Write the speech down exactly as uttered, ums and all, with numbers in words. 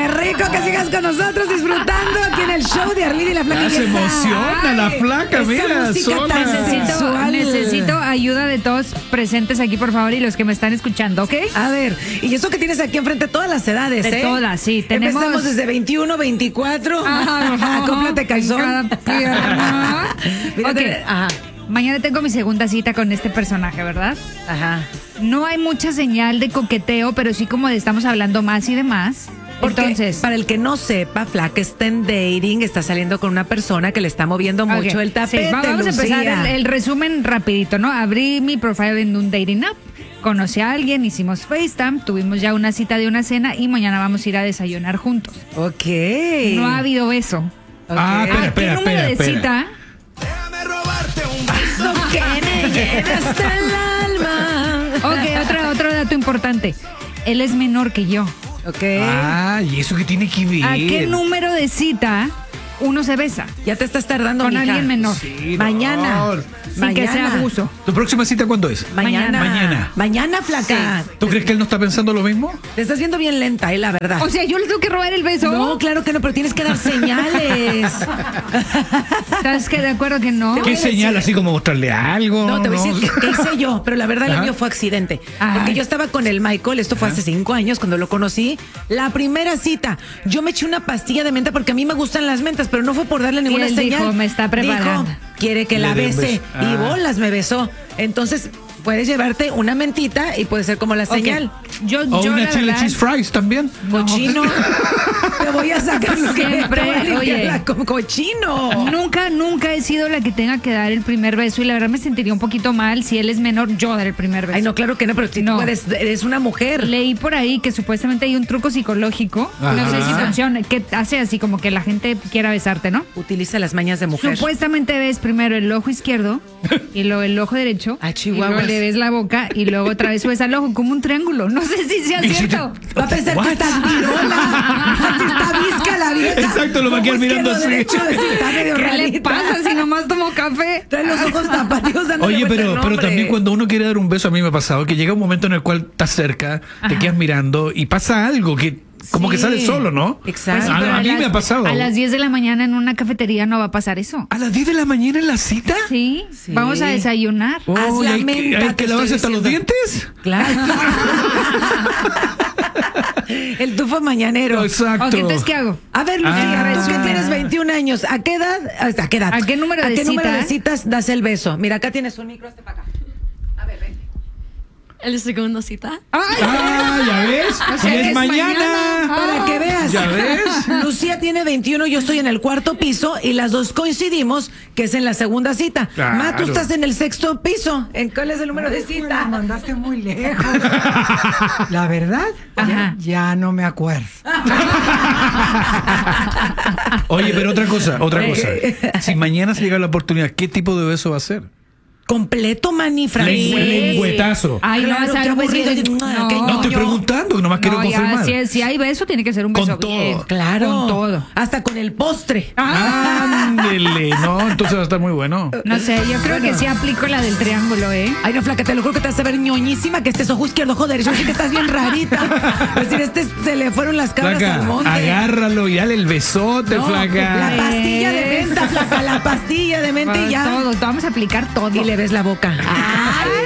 rico que sigas con nosotros disfrutando aquí en el show de Arlene y la Flaca. Ya se emociona la flaca, mira, sola. Necesito, necesito ayuda de todos presentes aquí, por favor, y los que me están escuchando, ¿ok? A ver, y eso que tienes aquí enfrente, todas las edades, De ¿eh? todas, sí. Tenemos... Empezamos desde veintiuno, veinticuatro. Ajá, ajá, Acóplate, calzón. en cada pierna. Mírate, Ok. ajá, Mañana tengo mi segunda cita con este personaje, ¿verdad? ajá. No hay mucha señal de coqueteo, pero sí como de estamos hablando más y demás. Porque, Entonces, para el que no sepa, Flaca está en dating, está saliendo con una persona que le está moviendo ok, mucho el sí, tapete, va- vamos a empezar Lucía. el, el resumen rapidito, ¿no? Abrí mi profile en un dating app, conocí a alguien, hicimos FaceTime, tuvimos ya una cita de una cena y mañana vamos a ir a desayunar juntos. Ok. No ha habido beso. Ah, Ok. espera, ¿Qué espera, número espera, de espera. cita? Lo que me llena hasta el alma. Ok, otro, otro dato importante. Él es menor que yo. Ok. Ah, ¿y eso qué tiene que ver? ¿A qué número de cita uno se besa? Ya te estás tardando, Con mija. alguien menor. Sí, Mañana. no. Sin que sea abuso. ¿Tu próxima cita cuándo es? Mañana. Mañana. Mañana, Flaca. ¿Tú crees que él no está pensando lo mismo? Te estás viendo bien lenta, eh, la verdad. O sea, yo le tengo que robar el beso. No, claro que no, pero tienes que dar señales. ¿Sabes qué? De acuerdo que no. Te voy ¿Qué a decir- señal? ¿Así como mostrarle algo? No, te voy a decir que, que hice yo, pero la verdad el Ajá. mío fue accidente. Ajá. Porque yo estaba con el Michael, esto fue hace cinco años cuando lo conocí. La primera cita, yo me eché una pastilla de menta porque a mí me gustan las mentas, pero no fue por darle ninguna él señal. dijo, "Me está preparando". Dijo, quiere que Le la dé un bese. beso. Y Ah. bolas me besó. Entonces, puedes llevarte una mentita y puede ser como la Ok. señal. Yo, ¿O yo una la chile verdad, cheese fries también? Cochino. Te voy a sacar lo que Siempre, te voy a limpiar oye. la co- cochino. Nunca, nunca he sido la que tenga que dar el primer beso y la verdad me sentiría un poquito mal si él es menor, yo dar el primer beso. Ay, no, claro que no, pero si No. tú eres, eres una mujer. Leí por ahí que supuestamente hay un truco psicológico, no Ajá. sé si funciona, que hace así como que la gente quiera besarte, ¿no? Utiliza las mañas de mujer. Supuestamente ves primero el ojo izquierdo y luego el ojo derecho Ah, y chihuahuas. luego le ves la boca y luego otra vez subes al ojo como un triángulo. No sé si sea Y si te- cierto. Va a pensar What? que estás virola. Así está visca la vieja. Exacto, lo va a quedar Ojo mirando izquierdo, así. derecho, así está medio ¿Qué le rarita. pasa si nomás tomo café? Trae los ojos tapados. dándole Oye, vuelta pero, al pero nombre. también cuando uno quiere dar un beso, a mí me ha pasado que llega un momento en el cual estás cerca, te Ajá. quedas mirando y pasa algo que como Sí. que sale solo, ¿no? Exacto. Pues sí, a, pero a mí las- me ha pasado. A las diez de la mañana en una cafetería no va a pasar eso. ¿A las diez de la mañana en la cita? Sí, Sí. vamos a desayunar. Oh, Haz ¿y la hay, que, menta, hay te que estoy lavarse hasta los diciendo. dientes? Claro. El tufo mañanero. Exacto. Ok, entonces, ¿qué hago? A ver, Lucía, Ah. tú que tienes veintiún años, ¿a qué edad? ¿A qué edad? ¿A qué número ¿A de qué número cita? de citas das el beso? Mira, acá tienes un micro, este para acá. A ver, ven. ¿El segundo cita? Ah, ya ves. O sea, Y es es mañana. mañana. Para que veas. ¿Ya ves? Lucía tiene veintiuno, yo estoy en el cuarto piso y las dos coincidimos que es en la segunda cita. Claro. Ma, tú estás en el sexto piso. ¿En cuál es el número de Me cita? mandaste muy lejos. La verdad, Ajá. ya no me acuerdo. Oye, pero otra cosa, otra cosa. Si mañana se llega la oportunidad, ¿qué tipo de beso va a ser? Completo, mani, Lengüe- francés. lengüetazo. Ay, Claro, no, o sea, qué algo así aburrido. de- No, qué No estoy ñoño. preguntando, nomás quiero No, ya, confirmar. si, si hay beso, tiene que ser un Con beso todo. bien. Claro. Con todo. Hasta con el postre. Ándele, no, entonces va a estar muy bueno. No sé, yo creo que sí aplico la del triángulo, ¿eh? Ay, no, flaca, te lo juro que te vas a ver ñoñísima que estés ojo izquierdo, ojo derecho. Así que estás bien rarita. Es decir, este se le fueron las cabras Flaca, al monte. agárralo y dale el besote, No, flaca. La pastilla de menta, flaca, la pastilla de menta y ya. Todo, vamos a aplicar todo. Y le ves la boca. Ay,